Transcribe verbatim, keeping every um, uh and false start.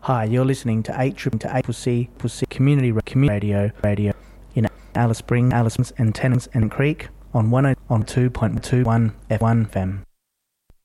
Hi, you're listening to eight triple to eight C Community Community Radio Radio in Alice Springs, Alice Springs and Tennant and Creek on one oh on two point two one F one F M.